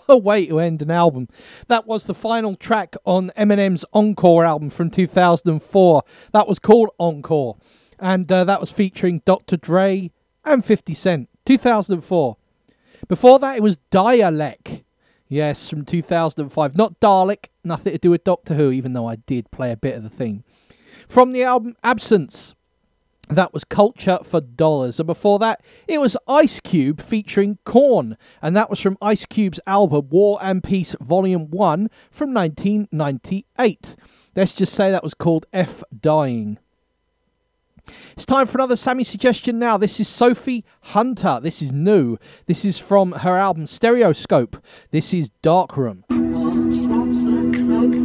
a way to end an album. That was the final track on Eminem's Encore album from 2004. That was called Encore. And that was featuring Dr. Dre and 50 Cent. 2004. Before that, it was Dialect. Yes, from 2005. Not Dalek. Nothing to do with Doctor Who, even though I did play a bit of the theme. From the album Absence, that was Culture for Dollars. And before that, it was Ice Cube featuring Korn. And that was from Ice Cube's album War and Peace Volume 1 from 1998. Let's just say that was called F Dying. It's time for another Sammy suggestion now. This is Sophie Hunter. This is new. This is from her album Stereoscope. This is Darkroom.